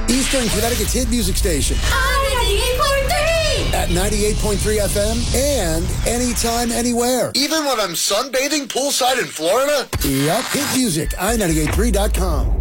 Eastern Connecticut's hit music station. I-98.3! At 98.3 FM and anytime, anywhere. Even when I'm sunbathing poolside in Florida? Yep, hit music, I98.3.com.